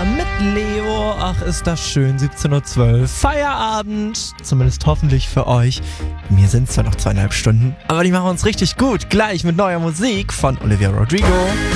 weiter mit Leo. Ach, ist das schön, 17:12 Uhr. Feierabend, zumindest hoffentlich für euch. Mir sind es zwar noch 2,5 Stunden, aber die machen uns richtig gut. Gleich mit neuer Musik von Olivia Rodrigo.